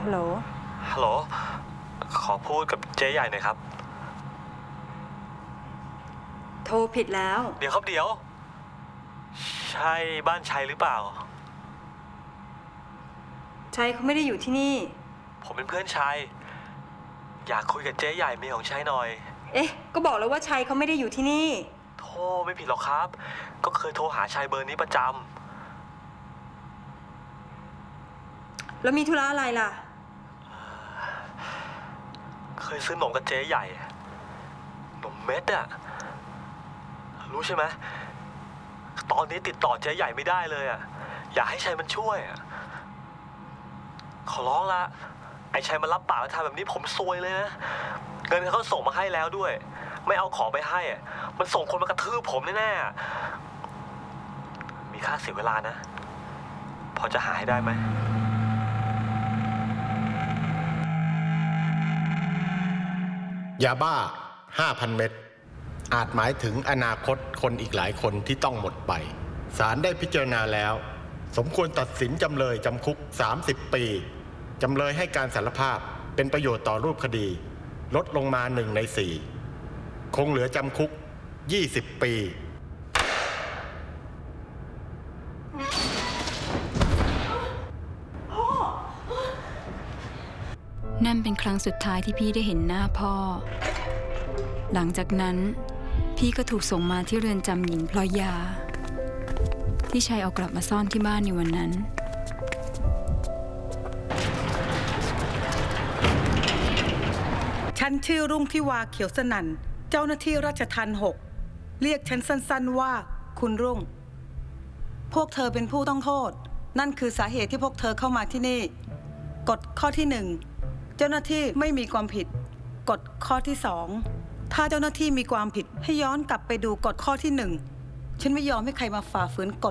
ฮัลโหลฮัลโหลขอพูดกับเจ๊ใหญ่หน่อยครับโทรผิดแล้วเดี๋ยวครับเดี๋ยวใช่บ้านชัยหรือเปล่าชัยเขาไม่ได้อยู่ที่นี่ผมเป็นเพื่อนชัยอยากคุยกับเจ๊ใหญ่เมียของชัยหน่อยเอ๊ะก็บอกแล้วว่าชัยเขาไม่ได้อยู่ที่นี่โทรไม่ผิดหรอกครับก็เคยโทรหาชัยเบอร์นี้ประจำแล้วมีธุระอะไรล่ะเคยซื้อหนมกับเจ๊ใหญ่หนมเม็ดอะรู้ใช่ไหมตอนนี้ติดต่อเจ๊ใหญ่ไม่ได้เลยอะอยากให้ชัยมันช่วยอะขอร้องละไอ้ชัยมันรับปากทำแบบนี้ผมซวยเลยนะเงินเขาส่งมาให้แล้วด้วยไม่เอาของไปให้มันส่งคนมากระทืบผมแน่ๆมีค่าเสียเวลานะพอจะหาให้ได้ไหมยาบ้า 5,000 เม็ดอาจหมายถึงอนาคตคนอีกหลายคนที่ต้องหมดไปศาลได้พิจารณาแล้วสมควรตัดสินจำเลยจำคุก30 ปีจำเลยให้การสารภาพเป็นประโยชน์ต่อรูปคดีลดลงมา1 ใน 4คงเหลือจำคุก20 ปีนั่นเป็นครั้งสุดท้ายที่พี่ได้เห็นหน้าพ่อหลังจากนั้นพี่ก็ถูกส่งมาที่เรือนจำหญิงพลอยยาที่ชัยเอากลับมาซ่อนที่บ้านในวันนั้นฉันชื่อรุ่งทิวาเขียวสนั่นเจ้าหน้าที่ราชทัณฑ์6เรียกฉันสั้นๆว่าคุณรุ่งพวกเธอเป็นผู้ต้องโทษนั่นคือสาเหตุที่พวกเธอเข้ามาที่นี่กฎข้อที่1เจ้าหน้าที่ไม่มีความผิดกฎข้อที่2ถ้าเจ้าหน้าที่มีความผิดให้ย้อนกลับไปดูกฎข้อที่1ฉันไม่ยอมให้ใครมาฝ่าฝืนกฎ